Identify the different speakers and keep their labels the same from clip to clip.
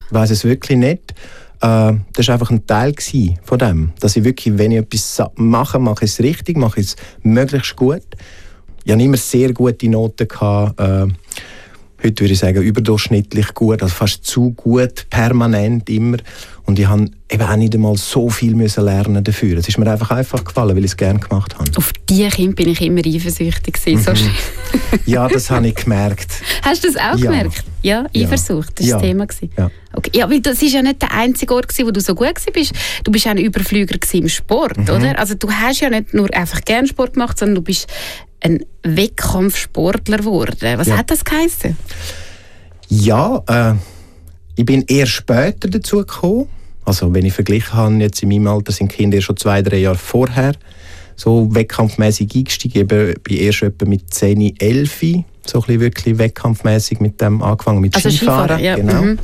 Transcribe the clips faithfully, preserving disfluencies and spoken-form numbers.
Speaker 1: Ich weiss es wirklich nicht. Äh, das war einfach ein Teil von dem. Dass ich wirklich, wenn ich etwas mache, mache ich es richtig, mache ich es möglichst gut. Ich hatte immer sehr gute Noten gehabt. Äh, heute würde ich sagen, überdurchschnittlich gut, also fast zu gut, permanent immer. Und ich musste eben auch nicht einmal so viel müssen lernen dafür. Es ist mir einfach einfach gefallen, weil ich es gerne gemacht habe.
Speaker 2: Auf die Kinder bin ich immer eifersüchtig gewesen, so
Speaker 1: mhm. Ja, das habe ich gemerkt.
Speaker 2: Hast du das auch
Speaker 1: ja.
Speaker 2: gemerkt? Ja, Eifersucht, das war
Speaker 1: ja.
Speaker 2: das Thema gewesen.
Speaker 1: Ja.
Speaker 2: Okay. Ja, weil das war ja nicht der einzige Ort, wo du so gut warst. Du bist auch ein Überflüger im Sport, mhm. oder? Also du hast ja nicht nur einfach gerne Sport gemacht, sondern du bist ein Wettkampfsportler geworden. Was ja. hat das geheißen?
Speaker 1: Ja, äh, ich bin eher später dazu gekommen. Also wenn ich verglichen habe, jetzt in meinem Alter sind die Kinder schon zwei, drei Jahre vorher so wettkampfmäßig eingestiegen. Ich bin erst etwa mit zehn, elf so ein bisschen wirklich wettkampfmäßig mit dem angefangen, mit
Speaker 2: also
Speaker 1: Skifahren.
Speaker 2: Skifahren ja.
Speaker 1: Genau. Mhm.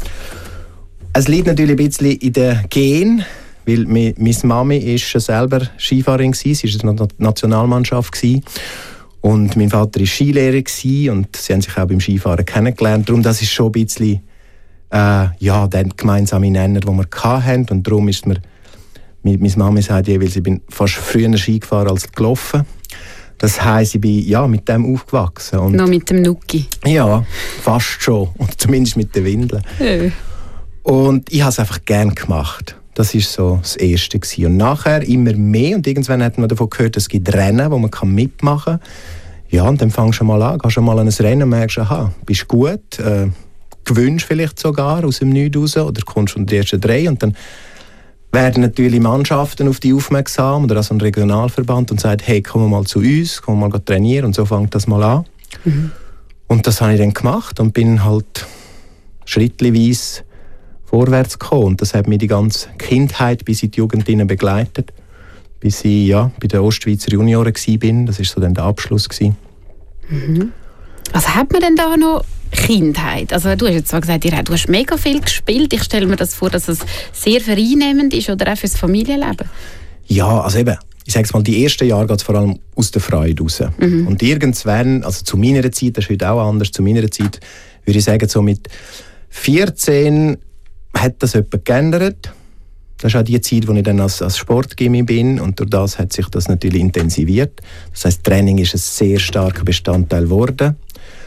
Speaker 1: Es liegt natürlich ein bisschen in den Gen, weil meine Mami ist schon selber Skifahrerin war, sie war in der Nationalmannschaft gewesen. Und mein Vater war Skilehrer gewesen, und sie haben sich auch beim Skifahren kennengelernt. Darum das ist schon ein bisschen äh, ja, der gemeinsame Nenner, den wir hatten. Und darum ist mir, meine Mami sagt jeweils, ich bin fast früher Ski gefahren als gelaufen. Das heisst, ich bin ja, mit dem aufgewachsen. Und
Speaker 2: noch mit dem Nuki?
Speaker 1: Ja, fast schon. Und zumindest mit den Windeln. Ja. Und ich habe es einfach gerne gemacht. Das war so das Erste gewesen. Und nachher immer mehr. Und irgendwann hat man davon gehört, es gibt Rennen, wo man mitmachen kann. Ja, und dann fängst du mal an, gehst du mal an ein Rennen und merkst, aha, bist gut, äh, gewünscht vielleicht sogar aus dem Nichts raus oder kommst von den ersten drei. Und dann werden natürlich Mannschaften auf dich aufmerksam oder also ein Regionalverband und sagen, hey, komm mal zu uns, komm mal trainieren. Und so fängt das mal an. Mhm. Und das habe ich dann gemacht und bin halt schrittweise vorwärts gekommen. Und das hat mich die ganze Kindheit bis in die Jugend begleitet. Bis ich ja, bei den Ostschweizer Junioren war. Das war so dann der Abschluss.
Speaker 2: Mhm. Was hat man denn da noch Kindheit? Also du hast jetzt zwar gesagt, du hast mega viel gespielt. Ich stelle mir das vor, dass es sehr vereinnehmend ist oder auch fürs Familienleben.
Speaker 1: Ja, also eben, ich sage es mal, die ersten Jahre geht es vor allem aus der Freude raus. Mhm. Und irgendwann, also zu meiner Zeit, das ist heute auch anders, zu meiner Zeit würde ich sagen, so mit vierzehn hat das etwas geändert. Das ist auch die Zeit, wo ich dann als, als Sportgymmi bin, und durch das hat sich das natürlich intensiviert. Das heisst, Training ist ein sehr starker Bestandteil geworden.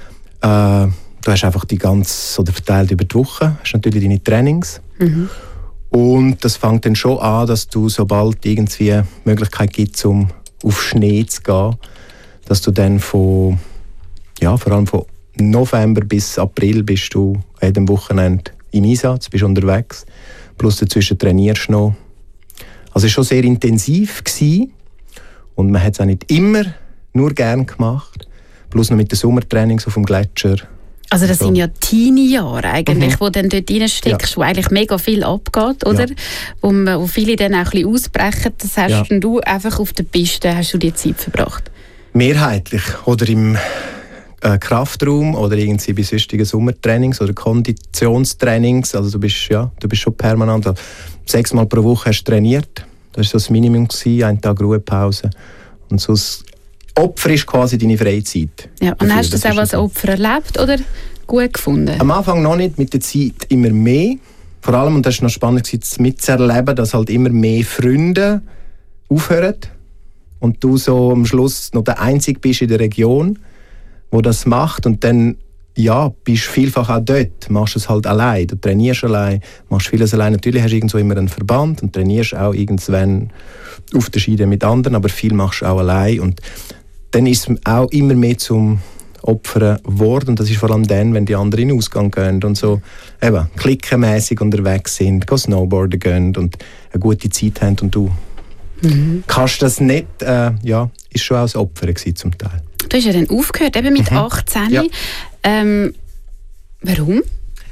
Speaker 1: Äh, du hast einfach die ganze, oder verteilt über die Woche, hast natürlich deine Trainings. Mhm. Und das fängt dann schon an, dass du, sobald irgendwie eine Möglichkeit gibt, um auf Schnee zu gehen, dass du dann von, ja, vor allem von November bis April bist du an jedem Wochenende im Einsatz, bist unterwegs. Plus dazwischen trainierst du noch. Also es war schon sehr intensiv gewesen. Und man hat es auch nicht immer nur gern gemacht. Plus noch mit den Sommertrainings auf dem Gletscher.
Speaker 2: Also das so. Sind ja Teenie-Jahre eigentlich, mhm. wo du dann dort reinsteckst, ja. wo eigentlich mega viel abgeht, oder? Ja. Wo, wo viele dann auch ein bisschen ausbrechen. Das hast ja. du einfach auf der Piste, hast du die Zeit verbracht? Mehrheitlich.
Speaker 1: Oder im äh, Kraftraum oder irgendwie bei sonstigen Sommertrainings oder Konditionstrainings. Also du bist, ja, du bist schon permanent. Also, sechsmal pro Woche hast du trainiert. Das war so das Minimum gewesen, einen Tag Ruhepause. Und so das Opfer ist quasi deine Freizeit.
Speaker 2: Ja, und dafür, hast du das, das auch als Opfer erlebt oder gut gefunden?
Speaker 1: Am Anfang noch nicht, mit der Zeit immer mehr. Vor allem, und das war noch spannend mitzuerleben, dass halt immer mehr Freunde aufhören und du so am Schluss noch der Einzige bist in der Region, der das macht, und dann ja, bist vielfach auch dort, machst es halt allein, du trainierst allein, machst vieles allein. Natürlich hast du irgendwo immer einen Verband und trainierst auch irgendwann auf der Schiene mit anderen, aber viel machst du auch allein, und dann ist es auch immer mehr zum Opfern geworden, und das ist vor allem dann, wenn die anderen in den Ausgang gehen und so eben klickenmässig unterwegs sind, gehen Snowboarden gehen und eine gute Zeit haben, und du mhm. kannst das nicht, äh, ja, ist schon auch ein Opfer gewesen zum Teil.
Speaker 2: Du hast ja dann aufgehört, eben mit mhm. achtzehn. Ja. Ähm, warum?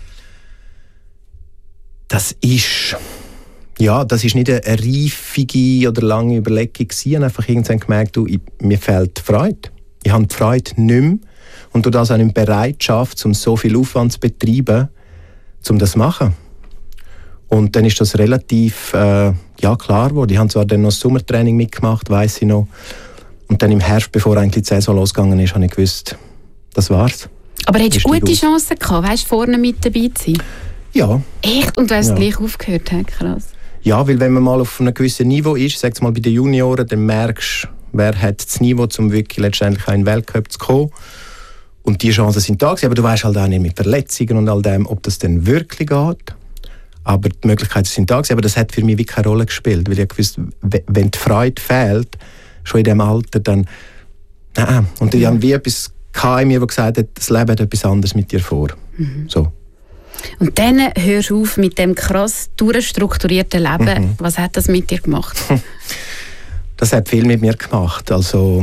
Speaker 1: Das ist, ja, das ist nicht eine reifige oder lange Überlegung gewesen. Ich habe einfach irgendwann gemerkt, du, ich, mir fehlt die Freude. Ich habe die Freude nicht mehr. Und durch das auch nicht Bereitschaft, um so viel Aufwand zu betreiben, um das zu machen. Und dann ist das relativ äh, ja, klar geworden. Ich habe zwar dann noch das Sommertraining mitgemacht, weiss ich noch. Und dann im Herbst, bevor eigentlich die Saison losgegangen ist, habe ich gewusst, das war's.
Speaker 2: Aber hättest du gute Chancen gehabt, weißt, vorne mit dabei zu sein?
Speaker 1: Ja.
Speaker 2: Echt? Und du hast
Speaker 1: ja.
Speaker 2: gleich aufgehört? Hey, krass.
Speaker 1: Ja, weil wenn man mal auf einem gewissen Niveau ist, sag's mal bei den Junioren, dann merkst du, wer hat das Niveau, um wirklich letztendlich auch in den Weltcup zu kommen. Und die Chancen sind da gewesen, aber du weißt halt auch nicht mit Verletzungen und all dem, ob das dann wirklich geht. Aber die Möglichkeiten sind da gewesen, aber das hat für mich wirklich keine Rolle gespielt, weil ich gewusst, wenn die Freude fehlt, schon in diesem Alter, dann nein. Und ich mhm. habe wie etwas in mir, das gesagt hat, das Leben hat etwas anderes mit dir vor. Mhm. So.
Speaker 2: Und dann hörst du auf mit dem krass durchstrukturierten Leben. Mhm. Was hat das mit dir gemacht?
Speaker 1: Das hat viel mit mir gemacht. Also,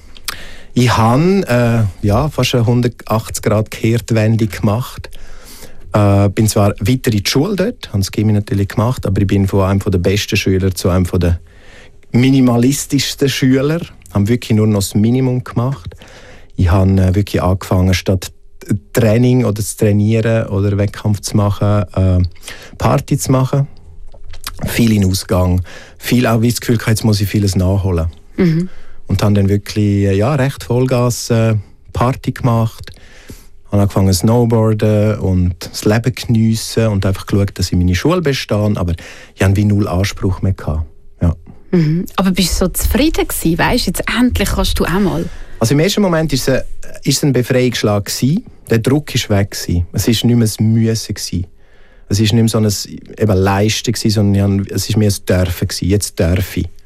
Speaker 1: ich habe äh, ja, fast eine hundertachtzig Grad Kehrtwende gemacht. Ich äh, bin zwar weiter in die Schule dort, habe das Gymnasium natürlich gemacht, aber ich bin von einem der besten Schüler zu einem der minimalistischsten Schüler. Ich habe wirklich nur noch das Minimum gemacht. Ich habe äh, wirklich angefangen, statt Training oder zu trainieren oder Wettkampf zu machen, äh, Party zu machen. Viel in Ausgang. Viel auch wie das Gefühl, jetzt muss ich vieles nachholen. Mhm. Und habe dann wirklich ja, recht Vollgas äh, Party gemacht. Habe angefangen zu snowboarden und das Leben geniessen und einfach geschaut, dass ich meine Schule bestehe. Aber ich hatte wie null Anspruch mehr gehabt. Ja.
Speaker 2: Mhm. Aber bist du so zufrieden gewesen? Weißt, jetzt endlich kannst du auch mal.
Speaker 1: Also im ersten Moment war es ein, ist es ein Befreiungsschlag gewesen. Der Druck war weg gewesen. Es war nicht mehr ein Müssen gewesen. Es war nicht mehr so ein eben Leisten gewesen, sondern es war mehr ein Dürfen gewesen. Jetzt darf ich.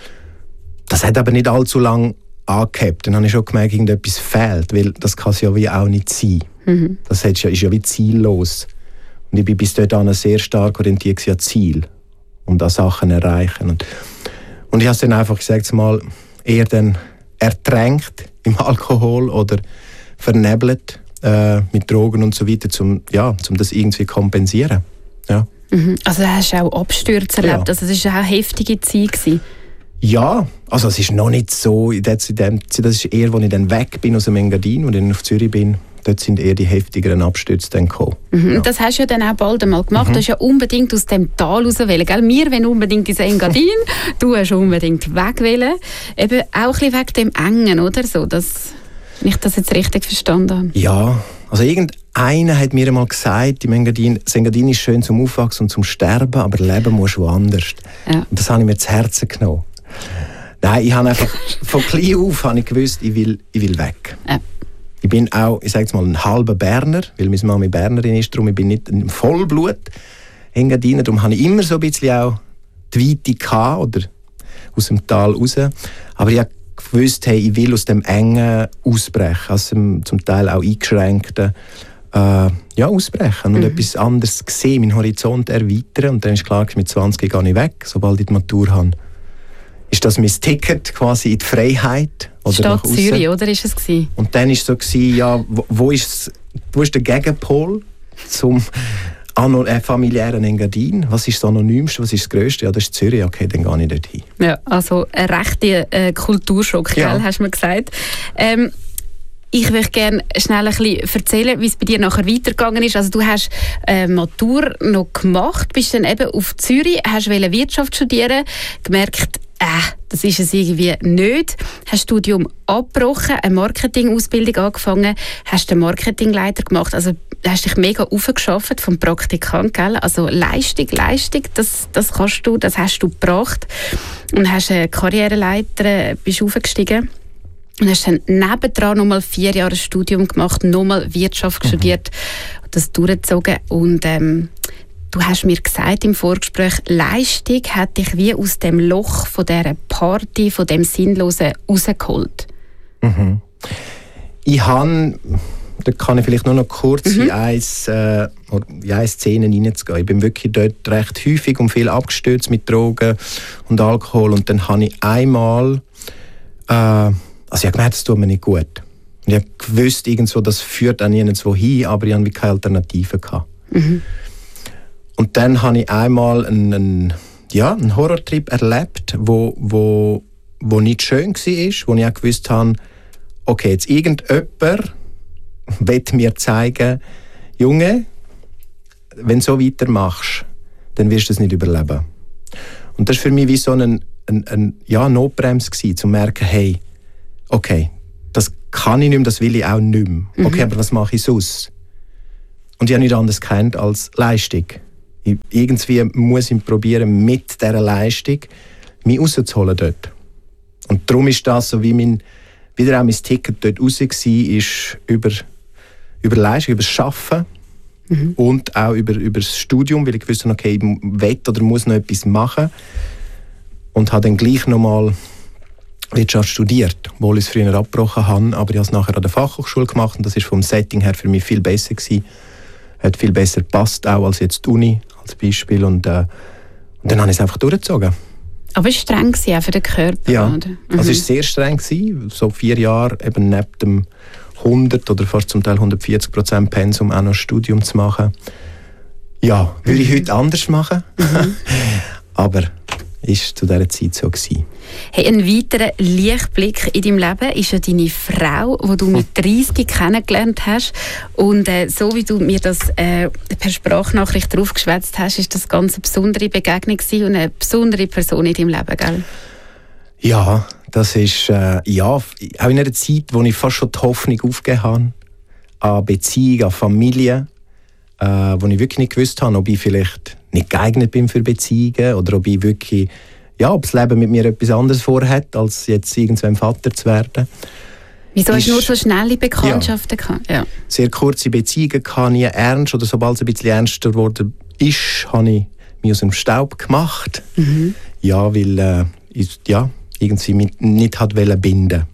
Speaker 1: Das hat aber nicht allzu lange angehabt. Dann habe ich schon gemerkt, irgendetwas fehlt, weil das kann es ja wie auch nicht sein. Mhm. Das ist ja, ist ja wie ziellos. Und ich bin bis dahin sehr stark orientiert an Ziel und an Sachen erreichen. Und, und ich habe es dann einfach gesagt, mal eher dann ertränkt im Alkohol oder vernebelt äh, mit Drogen und so weiter, um ja, um das irgendwie zu kompensieren. Ja.
Speaker 2: Mhm. Also hast du auch Abstürze erlebt? Ja. Also es war auch eine heftige Zeit gewesen.
Speaker 1: Ja, also es ist noch nicht so, das ist eher, als ich dann weg bin aus dem Engadin und dann auf Zürich bin, dort sind eher die heftigeren Abstürze dann gekommen. Mhm.
Speaker 2: Ja. Das hast du ja dann auch bald einmal gemacht, mhm. Du hast ja unbedingt aus dem Tal raus wollen, gell? Wir wollen unbedingt ins Engadin, du hast unbedingt weg wollen. Eben auch ein bisschen wegen dem Engen, oder so, dass ich das jetzt richtig verstanden habe.
Speaker 1: Ja, also irgendeiner hat mir einmal gesagt, im Engadin, das Engadin ist schön zum Aufwachsen und zum Sterben, aber leben musst du woanders. Ja. Und das habe ich mir zu Herzen genommen. Nein, ich habe einfach von klein auf habe ich gewusst, ich will, ich will weg. Ja. Ich bin auch, ich sage jetzt mal, ein halber Berner, weil meine Mama Bernerin ist, darum ich bin nicht ein Vollblut Engadiner, darum habe ich immer so ein bisschen auch die Weite gehabt, oder aus dem Tal raus. Aber ich habe gewusst, hey, ich will aus dem Engen ausbrechen, aus dem zum Teil auch eingeschränkten äh, ja, ausbrechen und mhm. etwas anderes sehen, meinen Horizont erweitern. Und dann ist klar, mit zwanzig gehe ich weg, sobald ich die Matur habe. Ist das mein Ticket quasi in die Freiheit? Oder
Speaker 2: Stadt Zürich, oder ist es gewesen?
Speaker 1: Und dann war es so, gewesen, ja, wo, wo, ist, wo ist der Gegenpol zum ano, äh, familiären Engadin? Was ist das Anonymste, was ist das Grösste? Ja, das ist Zürich, okay, dann gehe ich dort hin.
Speaker 2: Ja, also ein rechter äh, Kulturschock, ja. Gell, hast du mir gesagt. Ähm, Ich möchte gerne schnell ein bisschen erzählen, wie es bei dir nachher weitergegangen ist. Also du hast äh, Matur noch gemacht, bist dann eben auf Zürich, hast wollen Wirtschaft studieren, gemerkt, äh, das ist es irgendwie nicht. Hast das Studium abgebrochen, eine Marketingausbildung angefangen, hast den Marketingleiter gemacht, also hast dich mega aufgeschafft vom Praktikant, gell? Also Leistung, Leistung, das, das kannst du, das hast du gebracht und hast eine Karriereleiter, bist aufgestiegen. Und hast dann nebendran nochmal vier Jahre Studium gemacht, nochmal Wirtschaft mhm. studiert, das durchgezogen. Und ähm, du hast mir gesagt im Vorgespräch, Leistung hat dich wie aus dem Loch von dieser Party, von dem Sinnlosen rausgeholt.
Speaker 1: Mhm. Ich habe, da kann ich vielleicht nur noch kurz mhm. in, eins, äh, in eine Szene hineinzugehen. Ich bin wirklich dort recht häufig und viel abgestürzt mit Drogen und Alkohol. Und dann habe ich einmal... Äh, Also ich habe gemerkt, das tut mir nicht gut. Ich habe gewusst, irgendwo, das führt auch nirgendwo hin, aber ich hatte keine Alternative gehabt. Mhm. Und dann habe ich einmal einen, einen, ja, einen Horrortrip erlebt, wo, wo, wo nicht schön war, wo ich auch gewusst habe, okay, jetzt irgendjemand will mir zeigen, Junge, wenn du so weitermachst, dann wirst du es nicht überleben. Und das war für mich wie so ein, ein, ein ja, Notbremse gewesen, um zu merken, hey, okay, das kann ich nicht mehr, das will ich auch nicht mehr. Okay, mhm. aber was mache ich sonst? und ich habe nichts anderes gekannt als Leistung. Ich, irgendwie muss ich probieren, mit dieser Leistung mich rauszuholen dort. Und darum ist das so, wie mein, wieder auch mein Ticket dort raus war, ist über, über Leistung, über das Arbeiten mhm. und auch über, über das Studium, weil ich wusste, okay, ich will oder muss noch etwas machen. Und habe dann gleich nochmal Wirtschaft studiert, obwohl ich es früher abgebrochen habe, aber ich habe es nachher an der Fachhochschule gemacht und das war vom Setting her für mich viel besser gewesen. Hat viel besser gepasst, auch als jetzt die Uni, als Beispiel. Und, äh, und dann habe ich es einfach durchgezogen.
Speaker 2: Aber es war streng auch für den Körper,
Speaker 1: ja,
Speaker 2: oder? Mhm.
Speaker 1: Also es war sehr streng gewesen. So vier Jahre eben neben dem hundert oder fast zum Teil hundertvierzig Prozent Pensum auch noch ein Studium zu machen. Ja, würde ich heute anders machen. Mhm. Aber ist zu dieser Zeit so gewesen.
Speaker 2: Hey, ein weiterer Lichtblick in deinem Leben ist ja deine Frau, die du mit dreißig kennengelernt hast. Und äh, so wie du mir das äh, per Sprachnachricht draufgeschwätzt hast, ist das ganz eine besondere Begegnung gewesen und eine besondere Person in deinem Leben, gell?
Speaker 1: Ja, das ist äh, ja, auch in einer Zeit, wo ich fast schon die Hoffnung aufgegeben habe, an Beziehung, an Familie, äh, wo ich wirklich nicht gewusst habe, ob ich vielleicht nicht geeignet bin für Beziehungen oder ob ich wirklich, ja, ob das Leben mit mir etwas anderes vorhat, als jetzt irgendwann Vater zu werden.
Speaker 2: Wieso hast du nur so schnelle Bekanntschaften ja, gehabt? Ja.
Speaker 1: Sehr kurze Beziehungen hatte nie ernst, oder sobald es ein bisschen ernster geworden ist, habe ich mich aus dem Staub gemacht. Mhm. Ja, weil äh, ich ja, irgendwie mich nicht hat binden.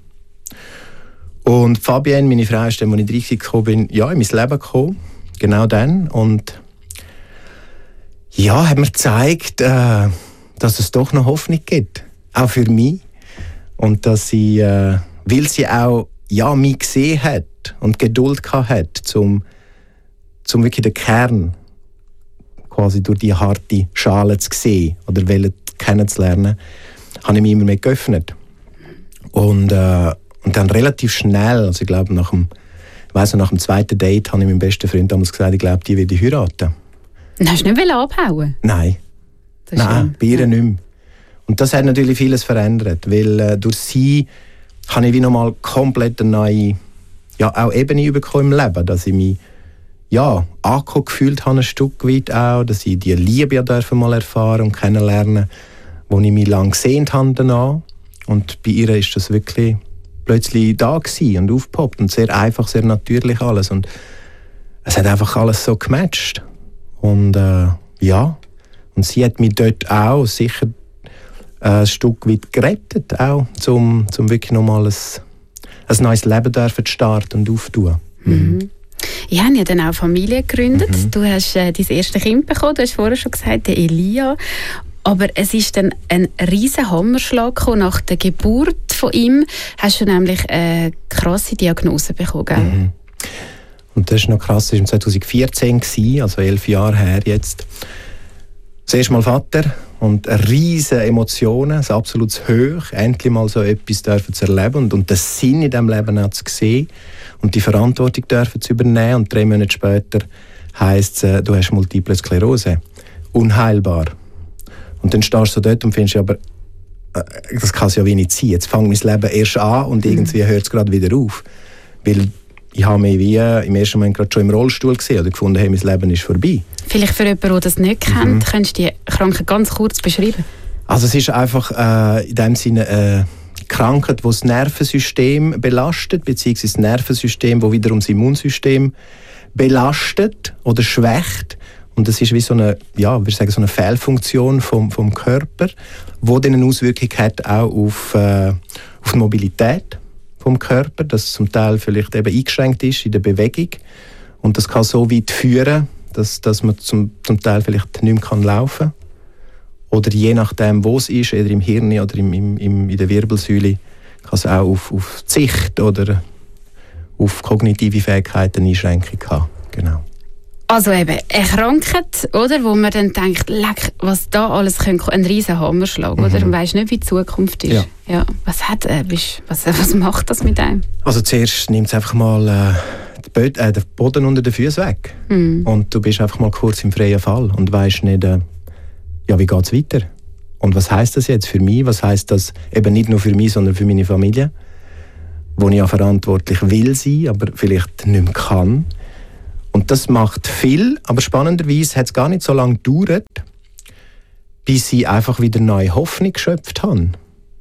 Speaker 1: Und Fabienne, meine Frau, ist dann, als ich dreißig gekommen bin, ja, in mein Leben gekommen. Genau dann. Und ja, hat mir gezeigt, äh, dass es doch noch Hoffnung gibt. Auch für mich. Und dass sie, äh, weil sie auch ja, mich gesehen hat und Geduld hat, um zum wirklich den Kern quasi durch die harte Schale zu sehen oder kennenzulernen, habe ich mich immer mehr geöffnet. Und, äh, und dann relativ schnell, also ich glaube, nach dem, ich weiss noch, nach dem zweiten Date habe ich meinem besten Freund damals gesagt, ich glaube, die will ich heiraten.
Speaker 2: Und hast du nicht abhauen?
Speaker 1: Nein.
Speaker 2: Das
Speaker 1: Nein, bei ihr ja. nicht mehr. Und das hat natürlich vieles verändert, weil äh, durch sie habe ich wie nochmal komplett eine neue ja, auch Ebene bekommen im Leben, dass ich mich ja, angekommen gefühlt habe, ein Stück weit auch, dass ich die Liebe ja dürfen mal erfahren und kennenlernen, wo ich mich lange gesehnt habe danach. Und bei ihr ist das wirklich plötzlich da gewesen und aufgepoppt und sehr einfach, sehr natürlich alles. Und es hat einfach alles so gematcht. Und äh, ja, und sie hat mich dort auch sicher äh, ein Stück weit gerettet, auch, um zum wirklich nochmal ein, ein neues Leben dürfen zu starten und aufzutun.
Speaker 2: Mhm. Ich habe ja dann auch Familie gegründet. Mhm. Du hast äh, dein erste Kind bekommen, du hast vorher schon gesagt, der Elia. Aber es ist dann ein riesen Hammerschlag gekommen. Nach der Geburt von ihm hast du nämlich eine krasse Diagnose bekommen, gell?
Speaker 1: Mhm. Und das ist noch krass, das war zwanzig vierzehn, also elf Jahre her jetzt. Das erste Mal Vater und riesige Emotionen, ein absolutes Hoch, endlich mal so etwas dürfen zu erleben und, und den Sinn in diesem Leben auch zu sehen und die Verantwortung dürfen zu übernehmen. Und drei Monate später heisst es, du hast Multiple Sklerose. Unheilbar. Und dann stehst du dort und findest, aber äh, das kann es ja wenig sein. Jetzt fängt mein Leben erst an und irgendwie hört es gerade wieder auf. Weil ich habe mich wie im ersten Moment gerade schon im Rollstuhl gesehen oder gefunden, hey, mein Leben ist vorbei. Vielleicht
Speaker 2: für jemanden, der das nicht kennt, mhm. könntest du die Krankheit ganz kurz beschreiben?
Speaker 1: Also es ist einfach äh, in dem Sinne eine äh, Krankheit, die das Nervensystem belastet, beziehungsweise das Nervensystem, das wiederum das Immunsystem belastet oder schwächt. Und das ist wie so eine, ja, wir sagen so eine Fehlfunktion vom, vom Körper, die dann eine Auswirkung hat auch auf, äh, auf die Mobilität vom Körper, dass zum Teil vielleicht eben eingeschränkt ist in der Bewegung. Und das kann so weit führen, dass, dass man zum, zum Teil vielleicht nicht mehr laufen kann. Oder je nachdem, wo es ist, entweder im Hirn oder im, im, im, in der Wirbelsäule, kann es auch auf, auf die Sicht oder auf kognitive Fähigkeiten eine Einschränkung haben. Genau.
Speaker 2: Also eben, eine Krankheit, oder, wo man dann denkt, leck, was da alles könnte, ein riesen Hammerschlag, mhm. oder? Man weiss nicht, wie die Zukunft ist. Ja. Ja. Was, hat, äh, was, was macht das mit einem? Also
Speaker 1: zuerst nimmt es einfach mal äh, den, Bö- äh, den Boden unter den Füßen weg. Mhm. Und du bist einfach mal kurz im freien Fall und weisst nicht, äh, ja, wie geht es weiter? Und was heisst das jetzt für mich? Was heisst das eben nicht nur für mich, sondern für meine Familie? Wo ich ja verantwortlich will sein, aber vielleicht nicht mehr kann. Und das macht viel, aber spannenderweise hat es gar nicht so lange gedauert, bis ich einfach wieder neue Hoffnung geschöpft habe.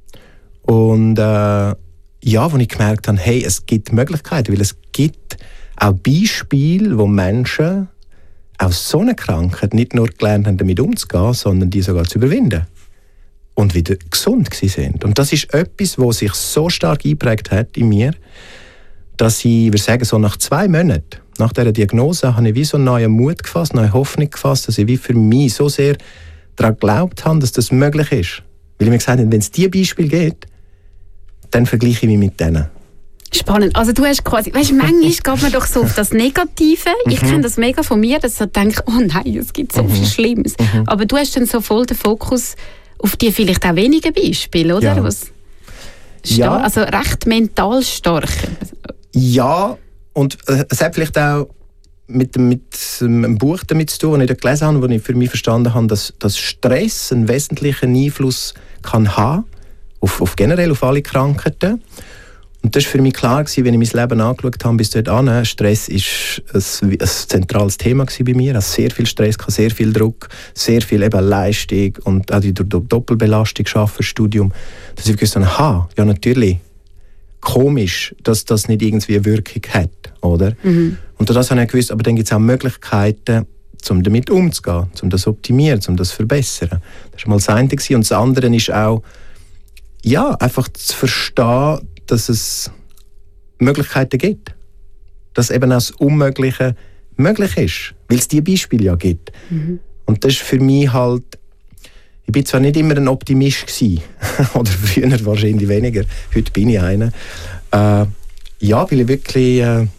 Speaker 1: Und äh, ja, wo ich gemerkt habe, hey, es gibt Möglichkeiten, weil es gibt auch Beispiele, wo Menschen aus so einer Krankheit nicht nur gelernt haben, damit umzugehen, sondern die sogar zu überwinden und wieder gesund sind. Und das ist etwas, was sich so stark eingeprägt hat in mir, dass ich, ich würde sagen, so nach zwei Monaten nach dieser Diagnose habe ich wie so einen neuen Mut gefasst, neue Hoffnung gefasst, dass ich wie für mich so sehr daran geglaubt habe, dass das möglich ist. Weil ich mir gesagt habe, wenn es diese Beispiele gibt, dann vergleiche ich mich mit denen.
Speaker 2: Spannend. Also du hast quasi, weißt, manchmal geht man doch so auf das Negative. Ich kenne das mega von mir, dass ich denke, oh nein, es gibt so viel Schlimmes. Mhm. Aber du hast dann so voll den Fokus auf die vielleicht auch wenigen Beispiele, oder?
Speaker 1: Ja.
Speaker 2: Was
Speaker 1: Ja.
Speaker 2: Also recht mental stark.
Speaker 1: Ja, und es hat vielleicht auch mit, mit einem Buch damit zu tun, das ich dort gelesen habe, wo ich für mich verstanden habe, dass, dass Stress einen wesentlichen Einfluss kann haben auf, auf generell auf alle Krankheiten. Und das war für mich klar, wenn ich mein Leben angeschaut habe, bis dorthin. Stress war ein, ein zentrales Thema bei mir. Also sehr viel Stress, sehr viel Druck, sehr viel eben Leistung und auch die Doppelbelastung, Arbeiten, Studium. Dass ich gewusst habe, aha, ja natürlich, komisch, dass das nicht irgendwie eine Wirkung hat, oder? Mhm. Und das habe ich gewusst, aber dann gibt es auch Möglichkeiten, um damit umzugehen, um das zu optimieren, um das zu verbessern. Das war mal das eine. Und das andere ist auch, ja, einfach zu verstehen, dass es Möglichkeiten gibt. Dass eben auch das Unmögliche möglich ist. Weil es diese Beispiele ja gibt. Mhm. Und das ist für mich halt, ich bin zwar nicht immer ein Optimist gewesen, oder früher wahrscheinlich weniger, heute bin ich einer. Äh, ja, weil ich wirklich äh,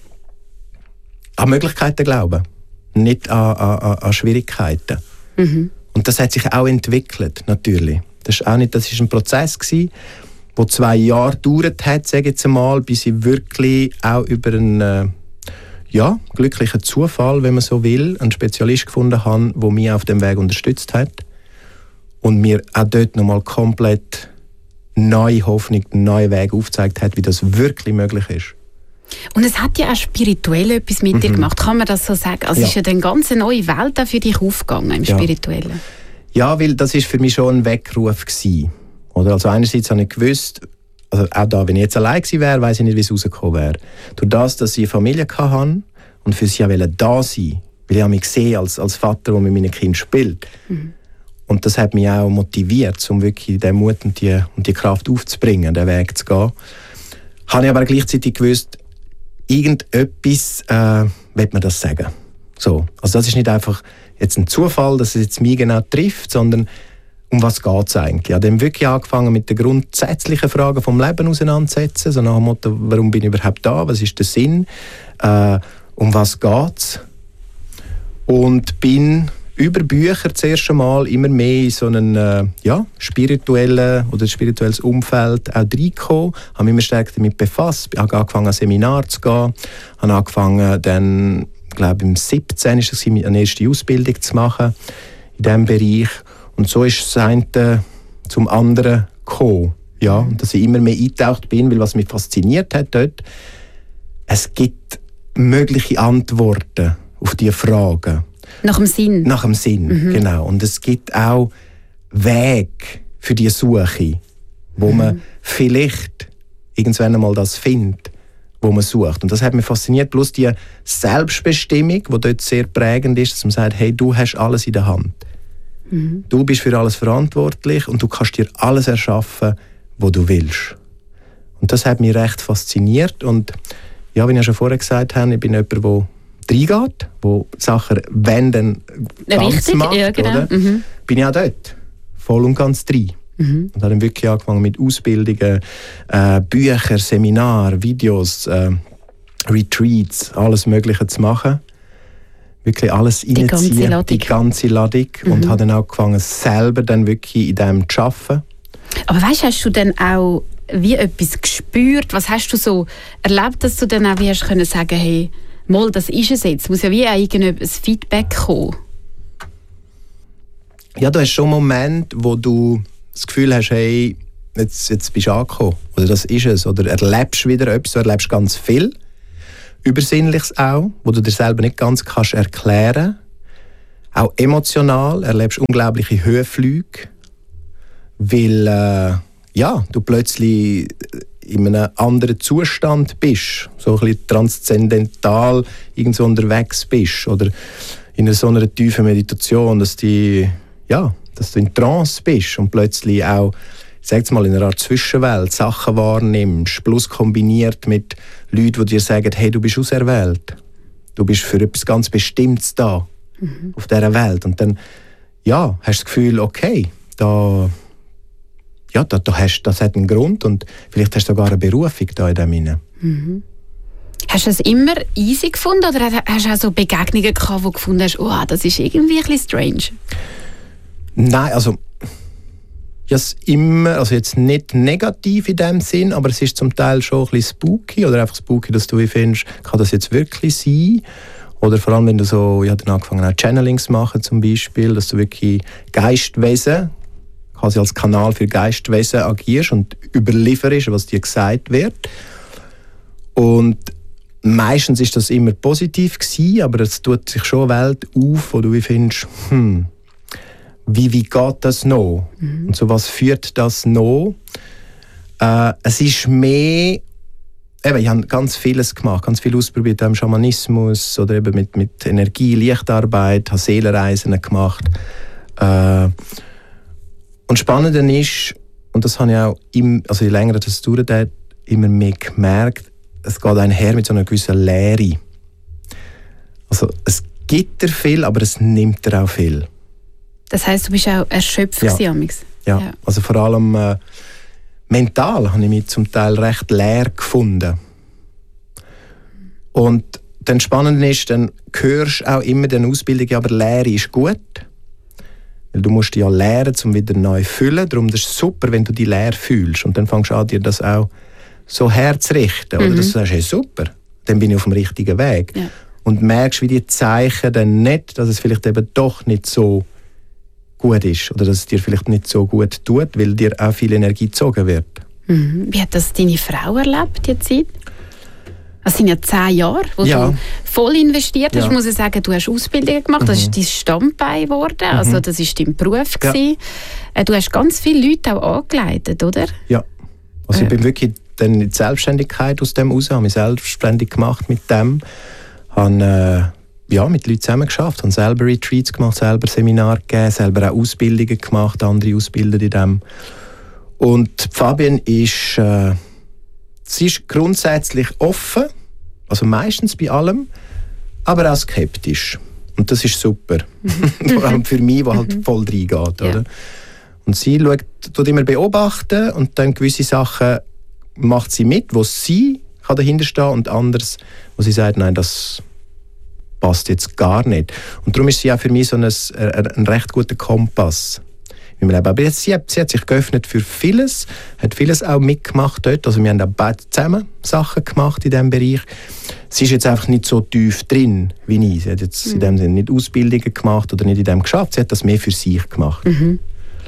Speaker 1: an Möglichkeiten glaube, nicht an, an, an Schwierigkeiten. Mhm. Und das hat sich auch entwickelt, natürlich. Das ist auch nicht, das ist ein Prozess gewesen, der zwei Jahre gedauert hat, sage ich jetzt einmal, bis ich wirklich auch über einen äh, ja, glücklichen Zufall, wenn man so will, einen Spezialist gefunden habe, der mich auf dem Weg unterstützt hat und mir auch dort nochmal komplett neue Hoffnung, einen neuen Weg aufgezeigt hat, wie das wirklich möglich ist.
Speaker 2: Und es hat ja auch spirituell etwas mit mhm. dir gemacht, kann man das so sagen? Also ja. Es ist ja eine ganz neue Welt auch für dich aufgegangen im
Speaker 1: ja.
Speaker 2: Spirituellen. Ja,
Speaker 1: weil das war für mich schon ein Weckruf gewesen. Oder? Also einerseits habe ich gewusst, also auch da, wenn ich jetzt allein gewesen wäre, weiss ich nicht, wie es rausgekommen wäre. Durch das, dass ich eine Familie hatte und für sie auch da sein, weil ich mich gesehen als, als Vater, der mit meinen Kindern spielt. Mhm. Und das hat mich auch motiviert, um wirklich den Mut und die, und die Kraft aufzubringen, den Weg zu gehen. Habe ich aber gleichzeitig gewusst, irgendetwas äh, will man das sagen. So. Also das ist nicht einfach jetzt ein Zufall, dass es jetzt mich genau trifft, sondern um was geht es eigentlich? Ich habe dann wirklich angefangen, mit den grundsätzlichen Fragen vom Leben auseinanderzusetzen. So nach dem Motto, warum bin ich überhaupt da? Was ist der Sinn? Äh, um was geht es? Und bin über Bücher zuerst einmal immer mehr in so einen äh, ja, spirituellen oder spirituelles Umfeld auch reingekommen. Habe mich immer stärker damit befasst. Ich habe angefangen, an Seminare zu gehen. Habe angefangen, dann, ich glaube, im siebzehn ist es, eine erste Ausbildung zu machen in diesem Bereich. Und so ist das eine zum anderen gekommen. Ja, und dass ich immer mehr eingetaucht bin, weil was mich fasziniert hat dort, es gibt mögliche Antworten auf diese Fragen.
Speaker 2: Nach dem Sinn?
Speaker 1: Nach dem Sinn, mhm. genau. Und es gibt auch Wege für die Suche, wo mhm. man vielleicht irgendwann einmal das findet, wo man sucht. Und das hat mich fasziniert. Plus die Selbstbestimmung, die dort sehr prägend ist, dass man sagt, hey, du hast alles in der Hand. Mhm. Du bist für alles verantwortlich und du kannst dir alles erschaffen, was du willst. Und das hat mich recht fasziniert. Und ja, wie ich ja schon vorher gesagt habe, ich bin jemand, der reingeht, der Sachen wenden ganz
Speaker 2: Richtig,
Speaker 1: macht.
Speaker 2: Ja, genau.
Speaker 1: Oder? Mhm. Bin ich auch dort. Voll und ganz drin. Mhm. Und habe dann wirklich angefangen mit Ausbildungen, äh, Büchern, Seminaren, Videos, äh, Retreats, alles Mögliche zu machen. Wirklich alles
Speaker 2: die
Speaker 1: reinziehen,
Speaker 2: ganze Ladung.
Speaker 1: die ganze Ladung. Mhm. Und habe dann auch angefangen, selber dann wirklich in dem zu arbeiten.
Speaker 2: Aber weißt, hast du dann auch wie etwas gespürt? Was hast du so erlebt, dass du dann auch wie hast können sagen, hey, mal, das ist es jetzt. Es muss ja wie ein Feedback kommen.
Speaker 1: Ja, du hast schon Momente, wo du das Gefühl hast, hey, jetzt, jetzt bist du angekommen. Oder das ist es. Oder erlebst wieder etwas, du erlebst ganz viel. Übersinnliches auch, wo du dir selber nicht ganz kannst erklären. Auch emotional erlebst du unglaubliche Höhenflüge, weil äh, ja, du plötzlich in einem anderen Zustand bist, so ein bisschen transzendental irgendwo unterwegs bist oder in so einer tiefen Meditation, dass, die, ja, dass du in Trance bist und plötzlich auch, ich sage jetzt mal, in einer Art Zwischenwelt Sachen wahrnimmst, plus kombiniert mit Leuten, die dir sagen, hey, du bist auserwählt, du bist für etwas ganz Bestimmtes da, mhm. auf dieser Welt. Und dann ja, hast du das Gefühl, okay, da, ja, da, da hast, das hat einen Grund und vielleicht hast du sogar eine Berufung da in dem hinein.
Speaker 2: Mhm. Hast du es immer easy gefunden oder hast du auch so Begegnungen gehabt, wo du gefunden hast, oh, das ist irgendwie ein bisschen strange?
Speaker 1: Nein, also ja, es immer, also jetzt nicht negativ in dem Sinn, aber es ist zum Teil schon ein bisschen spooky oder einfach spooky, dass du wie findest, kann das jetzt wirklich sein? Oder vor allem, wenn du so, ich habe dann angefangen auch Channelings zu machen zum Beispiel, dass du wirklich Geistwesen, quasi als Kanal für Geistwesen agierst und überlieferst, was dir gesagt wird. Und meistens ist das immer positiv gewesen, aber es tut sich schon eine Welt auf, wo du wie findest, hm, wie, wie geht das noch? Mhm. Und so was führt das noch? Äh, es ist mehr, eben, ich habe ganz vieles gemacht, ganz viel ausprobiert im Schamanismus oder eben mit, mit Energie, Lichtarbeit, habe Seelenreisen gemacht. Äh, und spannend ist, und das habe ich auch, im, also je länger das dauert, immer mehr gemerkt, es geht einher mit so einer gewissen Leere. Also es gibt dir viel, aber es nimmt dir auch viel.
Speaker 2: Das heisst, du bist auch erschöpft
Speaker 1: ja.
Speaker 2: gewesen,
Speaker 1: ja. ja, also vor allem äh, mental habe ich mich zum Teil recht leer gefunden. Und dann spannend ist, dann hörst du auch immer den Ausbildung, aber Leere ist gut. Weil du musst dich ja lehren, um wieder neu zu füllen. Darum ist es super, wenn du dich leer fühlst. Und dann fängst du an, dir das auch so herzurichten. Mhm. Oder dass du sagst, hey, super, dann bin ich auf dem richtigen Weg. Ja. Und merkst, wie die Zeichen dann nicht, dass es vielleicht eben doch nicht so gut ist oder dass es dir vielleicht nicht so gut tut, weil dir auch viel Energie gezogen wird.
Speaker 2: Mhm. Wie hat das deine Frau erlebt, die Zeit? Das sind ja zehn Jahre, wo ja. du voll investiert hast. Ja. Ich muss sagen, du hast Ausbildungen gemacht, mhm. das ist dein Standbein geworden, mhm. also das war dein Beruf. Ja. Du hast ganz viele Leute auch angeleitet, oder?
Speaker 1: Ja, also äh. ich bin wirklich dann in die Selbstständigkeit aus dem raus, habe mich selbstständig gemacht mit dem, habe äh, ja, mit Leuten zusammen geschafft, habe selber Retreats gemacht, selber Seminare gegeben, selber auch Ausbildungen gemacht, andere ausgebildet in dem. Und Fabienne ist, äh, sie ist grundsätzlich offen, also meistens bei allem, aber auch skeptisch. Und das ist super. Vor allem für mich, der halt voll reingeht. Oder? Ja. Und sie schaut, tut immer beobachten und dann gewisse Sachen macht sie mit, wo sie kann dahinter stehen und anderes, wo sie sagt, nein, das passt jetzt gar nicht. Und darum ist sie auch für mich so ein, ein recht guter Kompass. Aber jetzt, sie, hat, sie hat sich geöffnet für vieles, hat vieles auch mitgemacht dort. Also wir haben auch beide zusammen Sachen gemacht in diesem Bereich. Sie ist jetzt einfach nicht so tief drin wie ich. Sie hat jetzt mhm. in dem Sinne nicht Ausbildungen gemacht oder nicht in dem geschafft. Sie hat das mehr für sich gemacht. Mhm.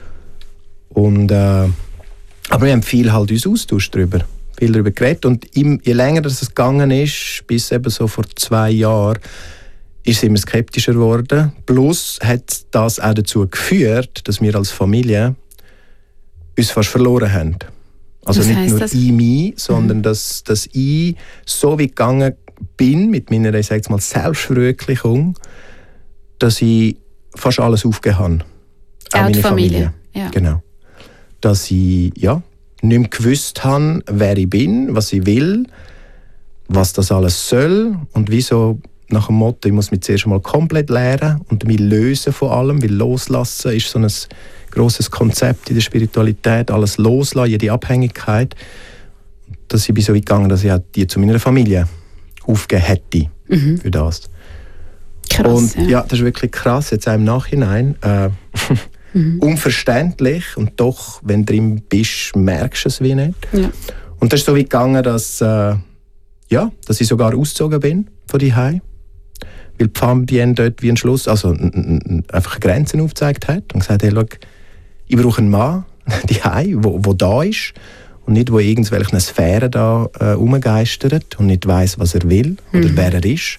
Speaker 1: Und, äh, aber wir haben viel halt uns austauscht darüber. Viel darüber geredet. Und im, je länger das es gegangen ist, bis eben so vor zwei Jahren, ist sie immer skeptischer geworden. Plus hat das auch dazu geführt, dass wir als Familie uns fast verloren haben. Also
Speaker 2: Was
Speaker 1: nicht nur
Speaker 2: das?
Speaker 1: ich mich, sondern mhm. dass, dass ich so weit gegangen bin mit meiner, ich sage jetzt mal, Selbstverwirklichung, dass ich fast alles aufgegeben habe. Auch,
Speaker 2: auch
Speaker 1: meine
Speaker 2: die Familie.
Speaker 1: Familie.
Speaker 2: Ja.
Speaker 1: Genau. Dass ich ja, nicht mehr gewusst habe, wer ich bin, was ich will, was das alles soll und wieso. Nach dem Motto, ich muss mich zuerst mal komplett lernen und mich lösen von allem, weil loslassen ist so ein grosses Konzept in der Spiritualität, alles loslassen, jede Abhängigkeit. Dass ich bin so weit gegangen, dass ich auch die zu meiner Familie aufgegeben hätte mhm. für das.
Speaker 2: Krass,
Speaker 1: und
Speaker 2: ja.
Speaker 1: ja, das ist wirklich krass, jetzt auch im Nachhinein. Äh, mhm. Unverständlich und doch, wenn du drin bist, merkst du es wie nicht. Ja. Und das ist so weit gegangen, dass, äh, ja, dass ich sogar ausgezogen bin von daheim. Weil die Fabienne dort wie ein Schluss, also n- n- einfach Grenzen aufgezeigt hat und gesagt, hey, schau, ich brauche einen Mann, daheim, wo, wo da ist und nicht, wo irgendwelche Sphären da äh, rumgeistert und nicht weiss, was er will oder mhm. wer er ist.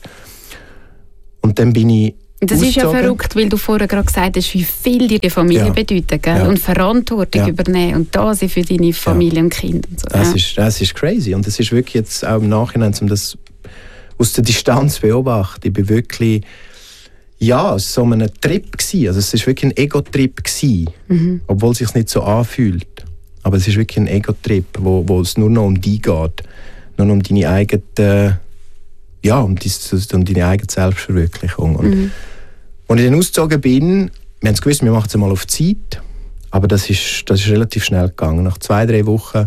Speaker 1: Und dann bin ich
Speaker 2: Das ausgezogen. Ist ja verrückt, weil du vorher gerade gesagt hast, wie viel dir die Familie ja. bedeutet, gell? Ja. Und Verantwortung ja. übernehmen und da sein für deine Familie ja. und Kinder. Und so.
Speaker 1: das,
Speaker 2: ja.
Speaker 1: ist, das ist crazy und das ist wirklich jetzt auch im Nachhinein, um das aus der Distanz zu beobachten. Ich bin wirklich ja, es war so ein Trip gewesen. Also es war wirklich ein Ego-Trip gewesen, mhm. obwohl es sich nicht so anfühlt. Aber es ist wirklich ein Ego-Trip, wo, wo es nur noch um dich geht, nur noch um deine eigene, ja, um, die, um deine eigene Selbstverwirklichung. Und mhm. als ich dann ausgezogen bin, wir haben es gewusst, wir machen es mal auf Zeit, aber das ist, das ist relativ schnell gegangen. Nach zwei, drei Wochen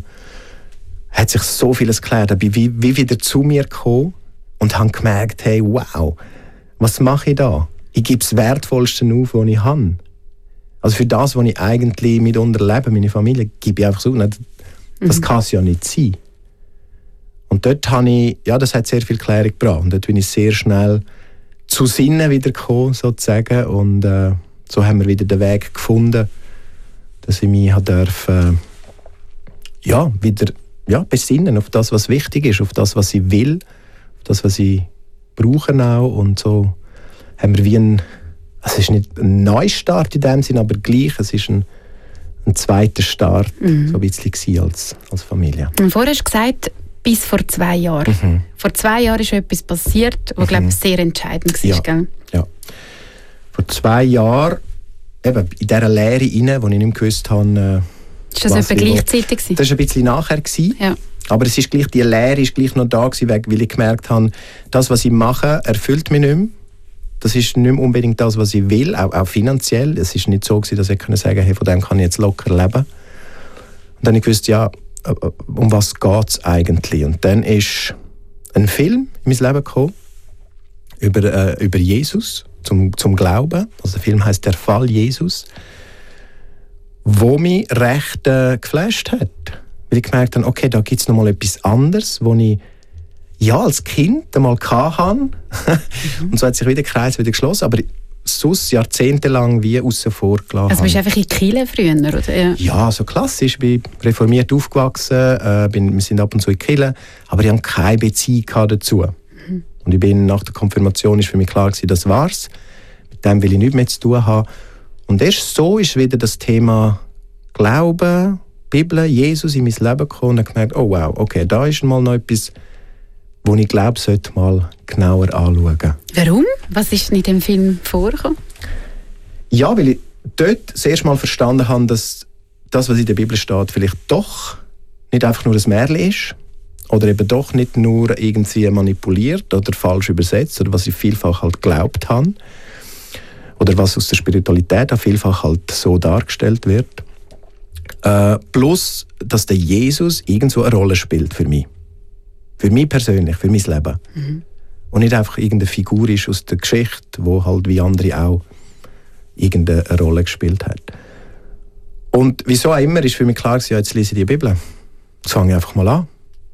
Speaker 1: hat sich so vieles geklärt. Ich bin wie, wie wieder zu mir gekommen und habe gemerkt, hey, wow, was mache ich da? Ich gebe das Wertvollste auf, was ich habe. Also für das, was ich eigentlich mitunter lebe, meine Familie, gebe ich einfach so. Das mhm. kann es ja nicht sein. Und dort habe ich, ja, das hat sehr viel Klärung gebracht. Und dort bin ich sehr schnell zu Sinnen wieder gekommen, sozusagen. Und äh, so haben wir wieder den Weg gefunden, dass ich mich durfte, äh, ja, wieder ja, besinnen auf das, was wichtig ist, auf das, was ich will, auf das, was ich brauche auch. Und so haben wir wie ein, also es ist nicht ein Neustart in dem Sinn, aber gleich, es ist ein, ein zweiter Start, mhm. so ein bisschen als, als Familie.
Speaker 2: Und vorher hast du gesagt, bis vor zwei Jahren. Mhm. Vor zwei Jahren ist etwas passiert, was, mhm. glaube ich, sehr entscheidend war.
Speaker 1: Ja.
Speaker 2: Gell?
Speaker 1: Ja. Vor zwei Jahren, eben in dieser Lehre rein, wo ich nicht mehr gewusst habe,
Speaker 2: ist das etwa gleichzeitig?
Speaker 1: Das war ein bisschen nachher.
Speaker 2: Ja.
Speaker 1: Aber es ist gleich, die Lehre ist gleich noch da gewesen, weil ich gemerkt habe, das, was ich mache, erfüllt mich nicht mehr. Das ist nicht mehr unbedingt das, was ich will, auch, auch finanziell. Es ist nicht so gewesen, dass ich sagen konnte, hey, von dem kann ich jetzt locker leben. Und dann habe ich gewusst, ja, um was geht es eigentlich? Und dann ist ein Film in mein Leben gekommen über, äh, über Jesus, zum, zum Glauben. Also der Film heisst «Der Fall Jesus», wo mich recht äh, geflasht hat. Weil ich gemerkt habe, okay, da gibt es noch mal etwas anderes, wo ich ja, als Kind einmal hatte. Mhm. Und so hat sich wieder der Kreis wieder geschlossen. Aber sonst jahrzehntelang wie außen vor gelassen.
Speaker 2: Also bist du einfach in Kirche früher, oder? Ja,
Speaker 1: ja, so klassisch. Ich bin reformiert aufgewachsen, äh, bin, wir sind ab und zu in Kirche, aber ich hatte keine Beziehung dazu. Mhm. Und ich bin, nach der Konfirmation war für mich klar, das war's. Mit dem will ich nichts mehr zu tun haben. Und erst so ist wieder das Thema Glauben, Bibel, Jesus in mein Leben gekommen und habe gemerkt, oh wow, okay, da ist mal noch etwas, wo ich glaube, sollte mal genauer anschauen.
Speaker 2: Warum? Was ist in dem Film vorgekommen?
Speaker 1: Ja, weil ich dort das erste Mal verstanden habe, dass das, was in der Bibel steht, vielleicht doch nicht einfach nur ein Märchen ist oder eben doch nicht nur irgendwie manipuliert oder falsch übersetzt oder was ich vielfach halt geglaubt habe oder was aus der Spiritualität auch vielfach halt so dargestellt wird. Äh, plus, dass der Jesus irgendwo eine Rolle spielt für mich. Für mich persönlich, für mein Leben. Mhm. Und nicht einfach irgendeine Figur ist aus der Geschichte, die halt wie andere auch irgendeine Rolle gespielt hat. Und wieso auch immer ist für mich klar, ja, jetzt lese ich die Bibel. Jetzt fange ich einfach mal an.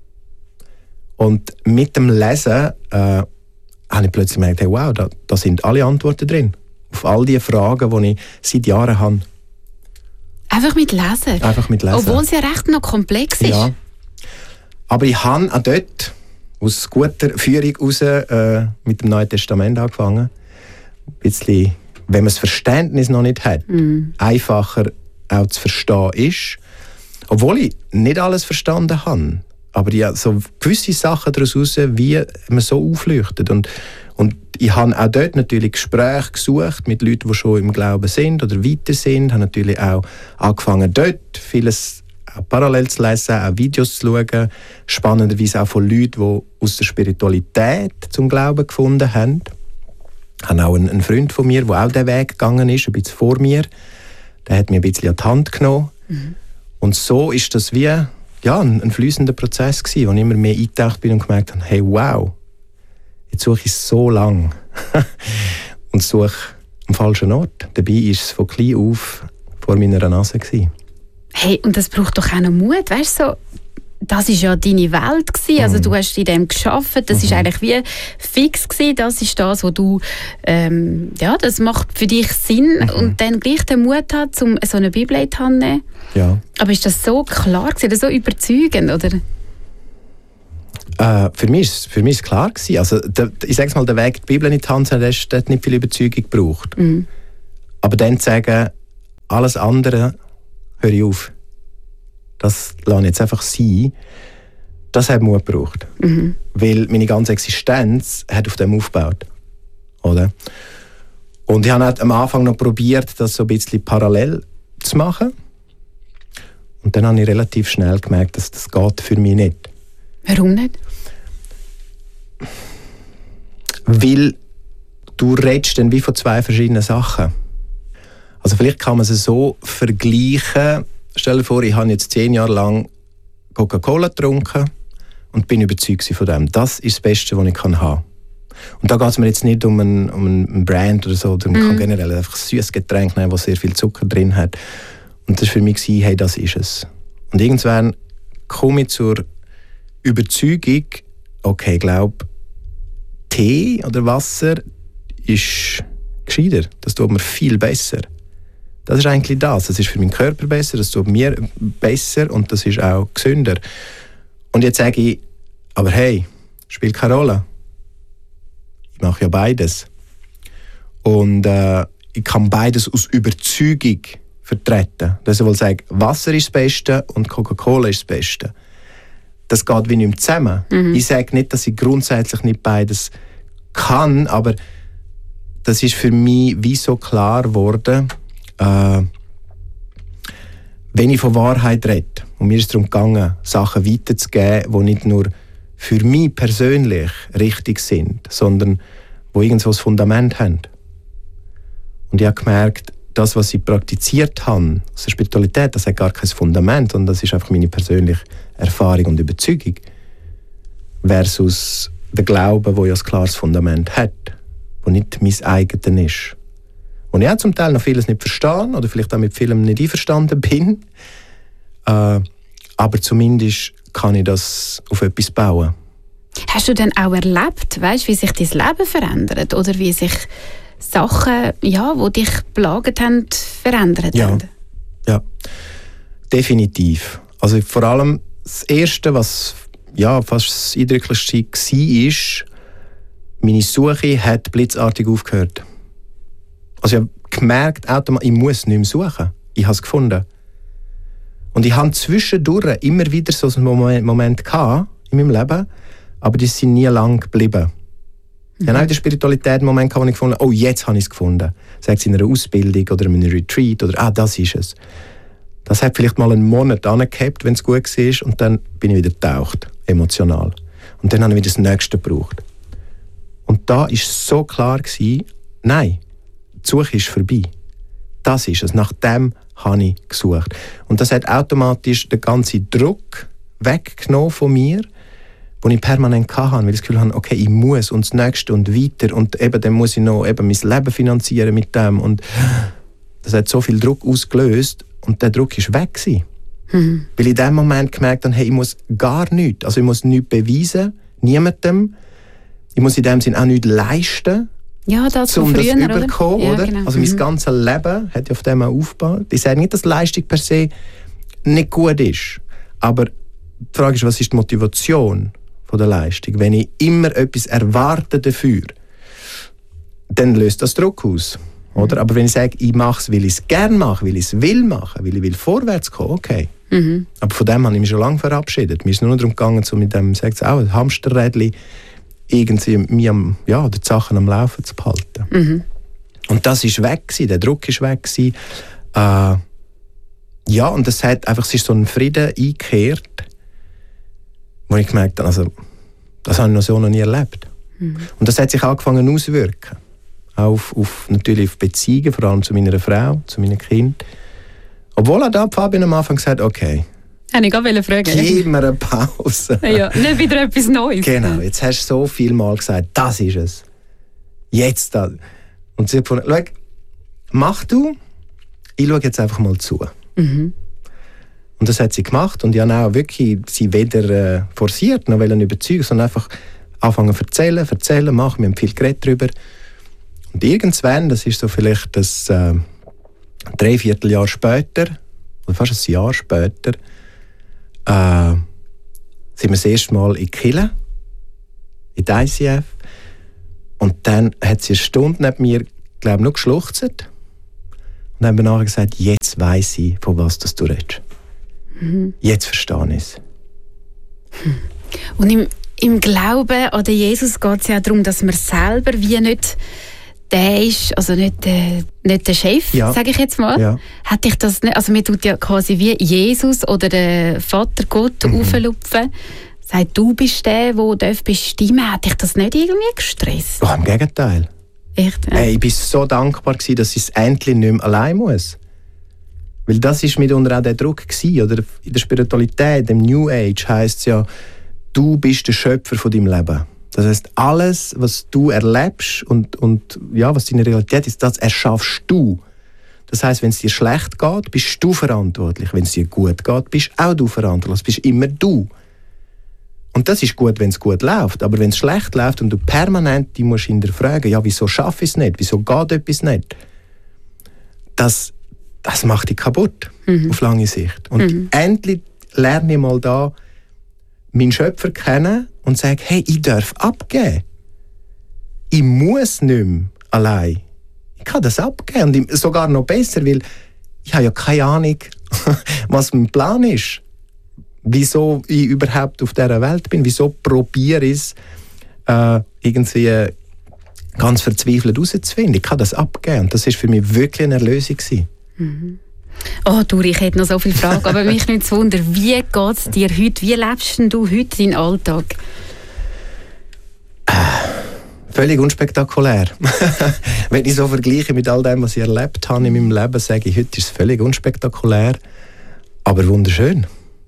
Speaker 1: Und mit dem Lesen äh, habe ich plötzlich gemerkt, hey, wow, da, da sind alle Antworten drin. Auf all die Fragen, die ich seit Jahren habe.
Speaker 2: Einfach mit Lesen?
Speaker 1: Einfach mit Lesen.
Speaker 2: Obwohl es ja recht noch komplex ist.
Speaker 1: Ja. Aber ich habe auch dort aus guter Führung heraus äh, mit dem Neuen Testament angefangen. Ein bisschen, wenn man das Verständnis noch nicht hat, mm. einfacher auch zu verstehen ist. Obwohl ich nicht alles verstanden habe. Aber ja, so gewisse Sachen daraus heraus, wie man so aufleuchtet. Und, und ich habe auch dort natürlich Gespräche gesucht mit Leuten, die schon im Glauben sind oder weiter sind. Ich habe natürlich auch angefangen, dort vieles auch parallel zu lesen, auch Videos zu schauen. Spannenderweise auch von Leuten, die aus der Spiritualität zum Glauben gefunden haben. Ich habe auch einen, einen Freund von mir, der auch diesen Weg gegangen ist, ein bisschen vor mir. Der hat mir ein bisschen an die Hand genommen. Mhm. Und so ist das wie ja, ein, ein fließender Prozess gewesen, wo ich immer mehr eingetaucht bin und gemerkt habe, hey, wow, jetzt suche ich so lange und suche am falschen Ort. Dabei war es von klein auf vor meiner Nase gewesen.
Speaker 2: Hey, und das braucht doch auch noch Mut, weißt du, so, das war ja deine Welt gewesen. Also du hast in dem gearbeitet, das war mhm. eigentlich wie fix gewesen. Das ist das, was du, ähm, ja, das macht für dich Sinn. Mhm. Und dann gleich den Mut hat, um so eine Bibel in die Hand zu nehmen.
Speaker 1: Ja.
Speaker 2: Aber ist das so klar gewesen, so überzeugend, oder?
Speaker 1: Äh, für mich ist für mich ist klar gewesen. Also der, ich sage mal, der Weg, die Bibel in die Hand zu nehmen, der hat nicht viel Überzeugung gebraucht. Mhm. Aber dann zu sagen, alles andere höre ich auf. Das lasse ich jetzt einfach sein. Das hat Mut gebraucht. Mhm. Weil meine ganze Existenz hat auf dem aufgebaut. Oder? Und ich habe halt am Anfang noch probiert, das so ein bisschen parallel zu machen. Und dann habe ich relativ schnell gemerkt, dass das geht für mich nicht.
Speaker 2: Warum nicht?
Speaker 1: Weil du redest dann wie von zwei verschiedenen Sachen. Also vielleicht kann man es so vergleichen. Stell dir vor, ich habe jetzt zehn Jahre lang Coca-Cola getrunken und bin überzeugt von dem. Das ist das Beste, was ich haben kann. Und da geht es mir jetzt nicht um einen, um einen Brand oder so. Man mm. kann generell einfach ein süßes Getränk nehmen, das sehr viel Zucker drin hat. Und das war für mich, hey, das ist es. Und irgendwann komme ich zur Überzeugung, okay, ich glaube, Tee oder Wasser ist gescheiter. Das tut mir viel besser. Das ist eigentlich das. Das ist für meinen Körper besser, das tut mir besser und das ist auch gesünder. Und jetzt sage ich, aber hey, spielt keine Rolle. Ich mache ja beides. Und äh, ich kann beides aus Überzeugung vertreten. Das soll sagen, Wasser ist das Beste und Coca-Cola ist das Beste. Das geht wie nicht mehr zusammen. Mhm. Ich sage nicht, dass ich grundsätzlich nicht beides kann, aber das ist für mich wie so klar geworden, äh, wenn ich von Wahrheit rede, und mir ist es darum gegangen, Sachen weiterzugeben, die nicht nur für mich persönlich richtig sind, sondern die irgendwo ein Fundament haben. Und ich habe gemerkt, das, was ich praktiziert habe, also Spiritualität, das hat gar kein Fundament, und das ist einfach meine persönliche Erfahrung und Überzeugung, versus der Glaube, der ja ein klares Fundament hat, der nicht mein eigenes ist. Und ich auch zum Teil noch vieles nicht verstehen oder vielleicht auch mit vielem nicht einverstanden bin, äh, aber zumindest kann ich das auf etwas bauen.
Speaker 2: Hast du denn auch erlebt, weißt, wie sich dein Leben verändert oder wie sich Sachen, ja, die dich plagt haben, verändert
Speaker 1: ja.
Speaker 2: haben?
Speaker 1: Ja, definitiv. Also vor allem das Erste, was ja, fast das Eindrücklichste war, ist, meine Suche hat blitzartig aufgehört. Also ich habe gemerkt, ich muss nicht mehr suchen. Ich habe es gefunden. Und ich hatte zwischendurch immer wieder so einen Moment, Moment gehabt in meinem Leben, aber die sind nie lang geblieben. Mhm. Ich hatte auch in der Spiritualität einen Moment gehabt, wo ich gefunden habe, oh, jetzt habe ich es gefunden. Sei es in einer Ausbildung oder in einem Retreat oder ah, das ist es. Das hat vielleicht mal einen Monat angehabt, wenn es gut war, und dann bin ich wieder getaucht, emotional. Und dann habe ich wieder das Nächste gebraucht. Und da war so klar gewesen, nein, die Suche ist vorbei. Das ist es. Nach dem habe ich gesucht. Und das hat automatisch den ganzen Druck weggenommen von mir, den ich permanent hatte, weil ich das Gefühl hatte, okay, ich muss und das Nächste und weiter und eben dann muss ich noch eben mein Leben finanzieren mit dem. Und das hat so viel Druck ausgelöst und der Druck war weg gewesen. Mhm. Weil ich in dem Moment gemerkt habe, hey, ich muss gar nichts. Also ich muss nichts beweisen, niemandem. Ich muss in dem Sinne auch nichts leisten,
Speaker 2: ja, das
Speaker 1: um
Speaker 2: früher,
Speaker 1: das überzukommen.
Speaker 2: Ja,
Speaker 1: oder?
Speaker 2: genau.
Speaker 1: Also
Speaker 2: mhm.
Speaker 1: mein ganzes Leben hat ja auf dem auch aufgebaut. Ich sage nicht, dass Leistung per se nicht gut ist. Aber die Frage ist, was ist die Motivation von der Leistung? Wenn ich immer etwas erwarte dafür, dann löst das Druck aus. Oder? Aber wenn ich sage, ich mache es, weil ich es gerne mache, weil ich es will machen, weil ich will vorwärts kommen, okay. Mhm. Aber von dem habe ich mich schon lange verabschiedet. Mir ist nur darum gegangen, so mit dem, sagt auch, ein Hamsterrädchen irgendwie mir am, ja, die Sachen am Laufen zu behalten. Mhm. Und das ist weg gewesen, der Druck ist weg gewesen. Äh, ja, und das hat einfach, es ist so ein Frieden eingekehrt, wo ich gemerkt habe, also, das habe ich noch so noch nie erlebt. Mhm. Und das hat sich angefangen auszuwirken. Auf, auf, natürlich auf Beziehungen, vor allem zu meiner Frau, zu meinen Kindern. Obwohl auch da Fabian am Anfang gesagt hat, okay,
Speaker 2: habe ich gerade fragen.
Speaker 1: Gib mir eine Pause.
Speaker 2: Ja, nicht wieder etwas Neues.
Speaker 1: Genau, jetzt hast du so viel Mal gesagt, das ist es. Jetzt das. Und sie hat gefunden, schau, mach du, ich schaue jetzt einfach mal zu. Mhm. Und das hat sie gemacht und ich habe auch wirklich sie weder äh, forciert noch wollen überzeugen, sondern einfach anfangen zu erzählen, erzählen, machen. Wir haben viel geredet darüber. Und irgendwann, das ist so vielleicht das äh, dreiviertel Jahr später, oder fast ein Jahr später, äh, sind wir das erste Mal in Kille, in der I C F. Und dann hat sie eine Stunde neben mir, glaube ich, noch geschluchzt. Und dann haben wir nachher gesagt, jetzt weiss ich, von was das du redest. Mhm. Jetzt verstehe ich es.
Speaker 2: Und im, im Glauben an den Jesus geht es ja darum, dass man selber wie nicht der ist, also nicht der, nicht der Chef, ja. sage ich jetzt mal. Ja. Hat dich das nicht, also man tut ja quasi wie Jesus oder der Vater Gott mhm. auflupfen. Sagt, du bist der, der bestimmen darf. Hat dich das nicht irgendwie gestresst?
Speaker 1: Oh, im Gegenteil.
Speaker 2: Echt? Ja.
Speaker 1: Hey, ich war so dankbar, dass ich es endlich nicht mehr allein muss. Weil das war mitunter auch der Druck gewesen, oder in der Spiritualität, im New Age, heisst es ja, du bist der Schöpfer von deinem Leben. Das heisst, alles, was du erlebst und, und ja, was deine Realität ist, das erschaffst du. Das heisst, wenn es dir schlecht geht, bist du verantwortlich. Wenn es dir gut geht, bist auch du verantwortlich. Das bist immer du. Und das ist gut, wenn es gut läuft. Aber wenn es schlecht läuft und du permanent die musst hinterfragen, ja, wieso schaffe ich es nicht? Wieso geht etwas nicht? Das, das macht dich kaputt, mhm. auf lange Sicht. Und mhm. endlich lerne ich mal da meinen Schöpfer kennen und sage, hey, ich darf abgeben. Ich muss nicht mehr allein. Ich kann das abgeben. Und sogar noch besser, weil ich habe ja keine Ahnung, was mein Plan ist. Wieso ich überhaupt auf dieser Welt bin, wieso probiere ich es, äh, irgendwie ganz verzweifelt herauszufinden. Ich kann das abgeben. Und das war für mich wirklich eine Erlösung.
Speaker 2: Mhm. Oh, du, ich hätte noch so viele Fragen, aber mich nicht zu wundern, wie geht es dir heute? Wie lebst du heute deinen Alltag?
Speaker 1: Äh, völlig unspektakulär. Wenn ich so vergleiche mit all dem, was ich erlebt habe in meinem Leben, sage ich, heute ist es völlig unspektakulär, aber wunderschön.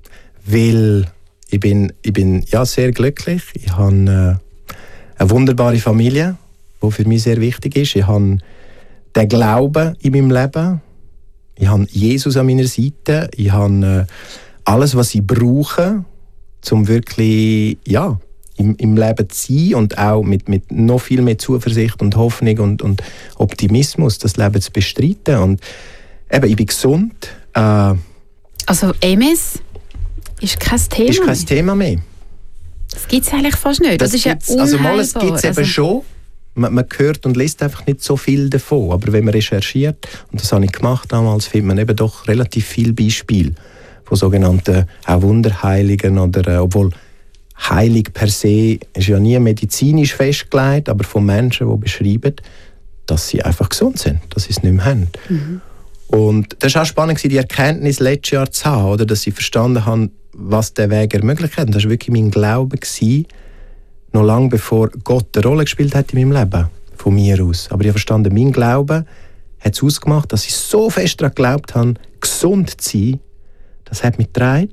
Speaker 1: Weil ich bin, ich bin ja, sehr glücklich. Ich habe äh, eine wunderbare Familie, die für mich sehr wichtig ist. Ich habe den Glauben in meinem Leben. Ich habe Jesus an meiner Seite. Ich habe äh, alles, was ich brauche, um wirklich ja, im, im Leben zu sein und auch mit, mit noch viel mehr Zuversicht und Hoffnung und, und Optimismus das Leben zu bestreiten. Und eben, ich bin gesund. Äh,
Speaker 2: also M S? Ist kein Thema
Speaker 1: ist kein Thema mehr.
Speaker 2: Das gibt es eigentlich fast nicht. Das, das ist ja unheilbar.
Speaker 1: Also mal, es gibt es eben also schon. Man, man hört und liest einfach nicht so viel davon. Aber wenn man recherchiert, und das habe ich gemacht damals, findet man eben doch relativ viele Beispiele von sogenannten auch Wunderheiligen. Oder, äh, obwohl heilig per se ist ja nie medizinisch festgelegt, aber von Menschen, die beschreiben, dass sie einfach gesund sind, dass sie es nicht mehr haben. Mhm. Und das war auch spannend, die Erkenntnis letztes Jahr zu haben, oder, dass sie verstanden haben, was der Weg ermöglicht hat. Und das war wirklich mein Glaube, gewesen, noch lange bevor Gott eine Rolle gespielt hat in meinem Leben, von mir aus. Aber ich habe verstanden, mein Glaube hat es ausgemacht, dass ich so fest daran geglaubt habe, gesund zu sein. Das hat mich getragen.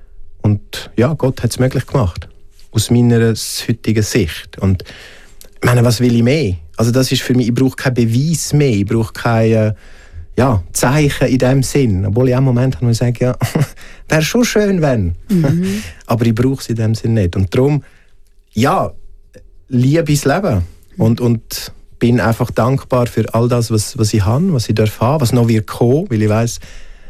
Speaker 1: Und ja, Gott hat es möglich gemacht. Aus meiner heutigen Sicht. Und ich meine, was will ich mehr? Also das ist für mich, ich brauche keinen Beweis mehr. Ich brauche keine ja, Zeichen in dem Sinn. Obwohl ich auch einen Moment habe, wo ich sage, ja, wäre schon schön, wenn. Mhm. Aber ich brauche es in dem Sinn nicht. Und darum, ja, liebe ich das Leben. Und, und bin einfach dankbar für all das, was, was ich habe, was ich darf haben, was noch wird kommen, weil ich weiss,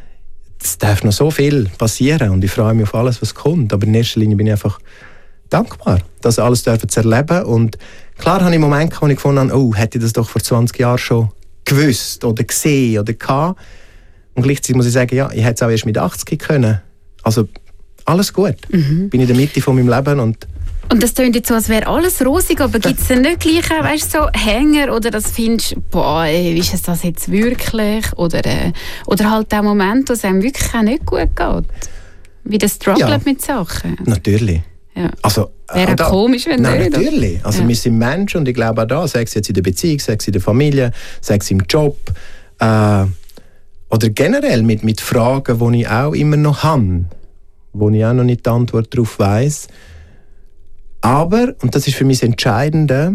Speaker 1: es darf noch so viel passieren und ich freue mich auf alles, was kommt. Aber in erster Linie bin ich einfach dankbar, das alles zu erleben. Und klar habe ich Momente, wo ich gefunden habe, oh, hätte ich das doch vor zwanzig Jahren schon gewusst oder gesehen oder gehabt. Und gleichzeitig muss ich sagen, ja, ich hätte es auch erst mit achtzig können. Also alles gut. Mhm. Bin in der Mitte von meinem Leben und
Speaker 2: Und das klingt jetzt so, als wäre alles rosig, aber gibt es denn nicht gleich auch, weißt, so Hänger oder das findest du, boah, ey, ist es das jetzt wirklich? Oder, äh, oder halt der Moment, wo es einem wirklich auch nicht gut geht? Wie das Struggle ja, mit Sachen?
Speaker 1: Natürlich.
Speaker 2: Ja.
Speaker 1: Also,
Speaker 2: wäre auch komisch, wenn
Speaker 1: nein,
Speaker 2: nicht.
Speaker 1: Natürlich. Also, ja. Wir sind Menschen und ich glaube auch da, sei es jetzt in der Beziehung, sei es in der Familie, sei es im Job äh, oder generell mit, mit Fragen, die ich auch immer noch habe, wo ich auch noch nicht die Antwort darauf weiss. Aber, und das ist für mich das Entscheidende,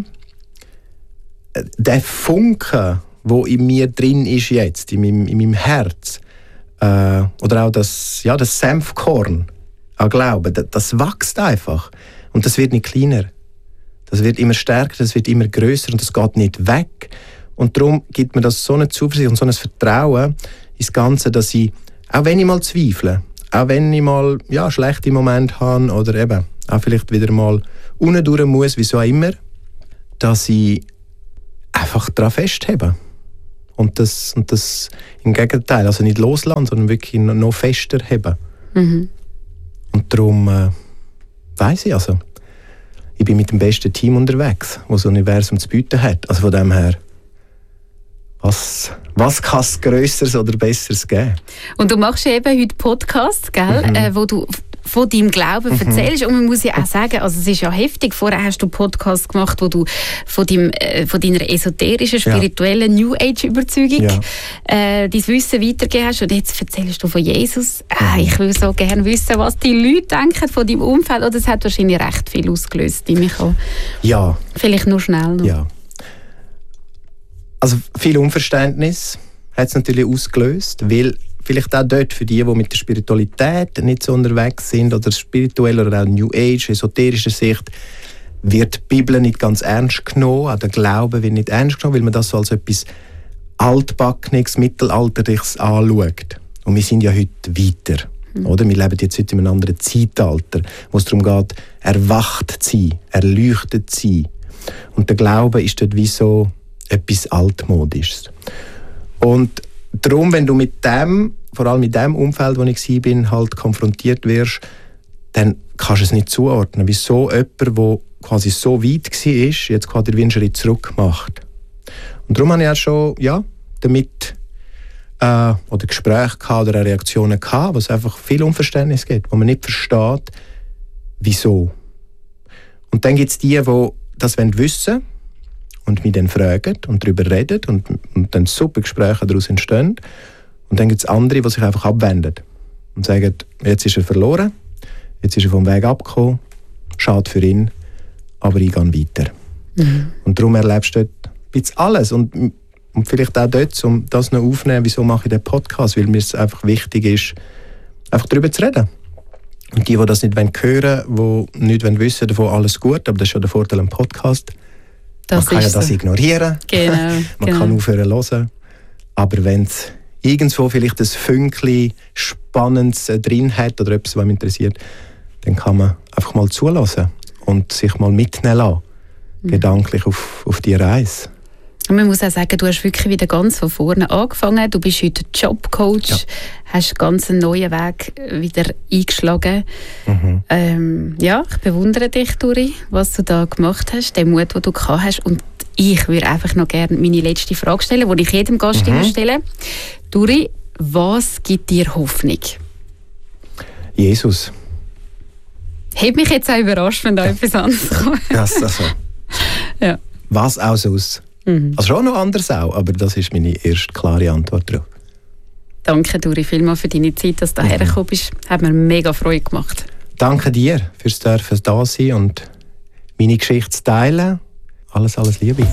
Speaker 1: der Funke, der in mir drin ist jetzt, in meinem, in meinem Herz, Äh, oder auch das, ja, das Senfkorn an Glauben, das, das wächst einfach. Und das wird nicht kleiner. Das wird immer stärker, das wird immer grösser und das geht nicht weg. Und darum gibt mir das so eine Zuversicht und so ein Vertrauen ins Ganze, dass ich, auch wenn ich mal zweifle, auch wenn ich mal ja, schlechte Momente habe oder eben auch vielleicht wieder mal unten durch muss, wieso auch immer, dass ich einfach daran festhebe. Und das, und das im Gegenteil, also nicht loslassen, sondern wirklich noch fester heben. Mhm. Und darum äh, weiss ich, also, ich bin mit dem besten Team unterwegs, das das Universum zu bieten hat. Also von dem her, was, was kann es Grösseres oder Besseres geben?
Speaker 2: Und du machst eben heute Podcasts, gell, mhm. äh, wo du von deinem Glauben mhm. erzählst. Und man muss ja auch sagen, also es ist ja heftig. Vorher hast du Podcasts gemacht, wo du von, deinem, äh, von deiner esoterischen, spirituellen ja. New Age-Überzeugung ja. äh, dein Wissen weitergegeben hast. Und jetzt erzählst du von Jesus. Äh, ich will so gerne wissen, was die Leute denken von deinem Umfeld. Oder es hat wahrscheinlich recht viel ausgelöst, Michael.
Speaker 1: Ja.
Speaker 2: Vielleicht nur schnell noch.
Speaker 1: Ja. Also viel Unverständnis hat es natürlich ausgelöst, weil vielleicht auch dort für die, die mit der Spiritualität nicht so unterwegs sind oder spirituell oder auch New Age, esoterischer Sicht, wird die Bibel nicht ganz ernst genommen, auch der Glaube wird nicht ernst genommen, weil man das so als etwas Altbackenes, Mittelalterliches anschaut. Und wir sind ja heute weiter. Mhm. Oder? Wir leben jetzt heute in einem anderen Zeitalter, wo es darum geht, erwacht zu sein, erleuchtet zu sein. Und der Glaube ist dort wie so etwas Altmodisches. Und darum, wenn du mit dem, vor allem mit dem Umfeld, wo ich war, halt konfrontiert wirst, dann kannst du es nicht zuordnen. Wieso jemand, der quasi so weit war, jetzt quasi den Schritt zurück macht. Und darum habe ich auch schon ja, damit äh, oder Gespräche gehabt oder Reaktionen gehabt, wo es einfach viel Unverständnis gibt, wo man nicht versteht, wieso. Und dann gibt es die, die das wissen wollen und mich dann fragen und darüber reden und, und dann super Gespräche daraus entstehen. Und dann gibt es andere, die sich einfach abwenden und sagen, jetzt ist er verloren, jetzt ist er vom Weg abgekommen, schade für ihn, aber ich gehe weiter. Mhm. Und darum erlebst du dort ein bisschen alles. Und, und vielleicht auch dort, um das noch aufzunehmen, wieso mache ich den Podcast, weil mir es einfach wichtig ist, einfach darüber zu reden. Und die, die das nicht hören wollen, die nicht wissen davon, alles gut, aber das ist ja der Vorteil am Podcast. Das man kann ja das so. ignorieren,
Speaker 2: genau,
Speaker 1: man
Speaker 2: genau.
Speaker 1: kann aufhören zu hören. Aber wenn es irgendwo vielleicht ein Fünkchen Spannendes drin hat oder etwas, was mich interessiert, dann kann man einfach mal zulassen und sich mal mitnehmen lassen, mhm. gedanklich auf, auf die Reise.
Speaker 2: Und man muss auch sagen, du hast wirklich wieder ganz von vorne angefangen. Du bist heute Jobcoach, ja. hast ganz einen neuen Weg wieder eingeschlagen. Mhm. Ähm, ja, ich bewundere dich, Duri, was du da gemacht hast, den Mut, den du gehabt hast. Und ich würde einfach noch gerne meine letzte Frage stellen, die ich jedem Gast mhm. stelle. Duri, was gibt dir Hoffnung?
Speaker 1: Jesus.
Speaker 2: Hat mich jetzt auch überrascht, wenn da ja. etwas anderes kommt.
Speaker 1: Das, also.
Speaker 2: ja.
Speaker 1: Was auch sonst? Mhm. Also schon noch anders auch, aber das ist meine erste klare Antwort darauf.
Speaker 2: Danke, Duri, vielmals für deine Zeit, dass du mhm. hierher gekommen bist. Hat mir mega Freude gemacht.
Speaker 1: Danke dir fürs Dürfen da sein und meine Geschichte zu teilen. Alles, alles Liebe.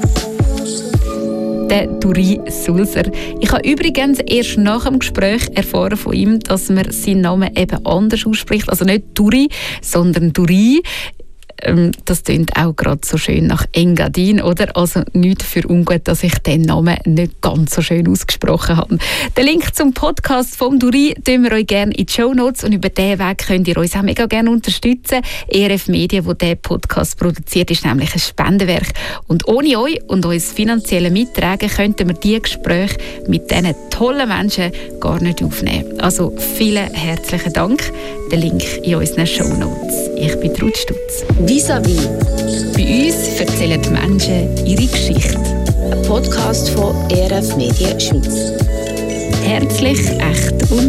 Speaker 2: Der Duri Sulzer. Ich habe übrigens erst nach dem Gespräch erfahren von ihm, dass man seinen Namen eben anders ausspricht. Also nicht Duri, sondern Duri. Das klingt auch gerade so schön nach Engadin, oder? Also nichts für ungut, dass ich den Namen nicht ganz so schön ausgesprochen habe. Den Link zum Podcast vom Duri tun wir euch gerne in die Shownotes und über diesen Weg könnt ihr uns auch mega gerne unterstützen. E R F Media, wo diesen Podcast produziert, ist nämlich ein Spendenwerk. Und ohne euch und uns finanzielle Mittragen könnten wir diese Gespräche mit diesen tollen Menschen gar nicht aufnehmen. Also vielen herzlichen Dank. Der Link in unseren Shownotes. Ich bin Ruth Stutz.
Speaker 3: Vis-à-vis.
Speaker 2: Bei uns erzählen die Menschen ihre Geschichte.
Speaker 3: Ein Podcast von E R F Media Schweiz.
Speaker 2: Herzlich, echt und